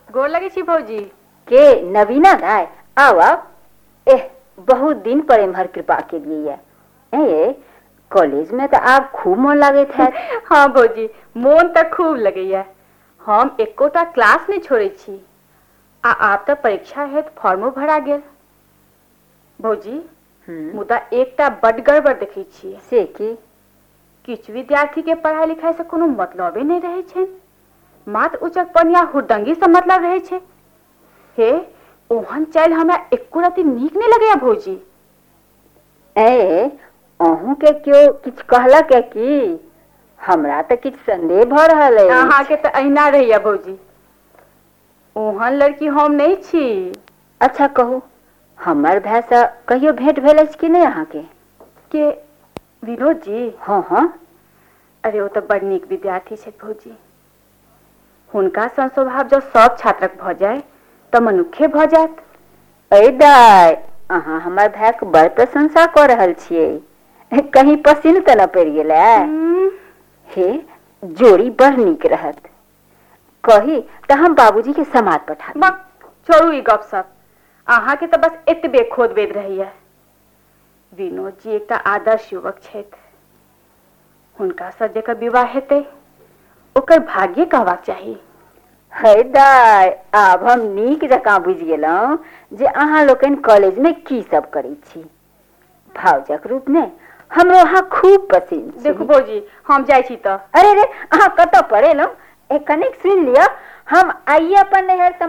गोर लगे छी भौजी। के नवीना दाय आओ एह बहुत दिन पर एम्हर कृपा के लिए ए कॉलेज में तो आप खूब मन लागत है। हाँ भौजी मोन तो खूब लगैया। हम एकोटा क्लास नहीं छोड़े छी। आप तो परीक्षा है तो फॉर्मो भरा गेल। भौजी मुदा एकटा बड गड़बड़ देखै छियै। से की? किछु विद्यार्थी के पढ़ाई लिखाई से कोनो मतलबे नहीं रहे छै। मात्र उचक पनिया हुरदंगी से मतलब रहे छै। हे ओहन चाइल हमरा एको रति नीक नहीं लगैया भौजी। ए अहूँ के क्यों किछ कहलक है कि? हमरा तो किछ संदेह भ रहल है। अहाँ के तो अहिना रहिया भौजी। ओहन लड़की हम नहीं छी। अच्छा कहू हमर भाई से कहियो भेंट भेल अछि कि नहीं अहाँ के? के विनोद जी? हाँ हाँ। अरे वो तो बड़ नीक विद्यार्थी छै भौजी। हुनका सन स्वभाव जो सब छात्रक भ जाए तो मनुखे भ जात। ए दाय अहाँ हमर भाई के बड़ प्रशंसा कर रहल छियै। कहीं पसीन त न पड़ गेलै? हे जोड़ी बड़ नीक रहत। कही तो हम बाबूजी के समाद पठा देब। छोड़ू ई गपशप। अहाँ के तो बस एतबे खोद बेद रहिए। विनोद जी एक आदर्श युवक छथि। हुनका से जेकर विवाह हेतै ओकर भाग्य कहबाक चाही। है दाय आब हम नीक जकाँ बुझि गेलहुँ जे अहाँ लोकन कॉलेज में की सब करै छी। भावजक रूप में हमरो अहाँ खूब पसंद छी। देखू भौजी हम जाइ छी त। अरे रे अहाँ कतऽ पढ़ेलहुँ? एक कनिक सुन लिया हम आइए अपन नहर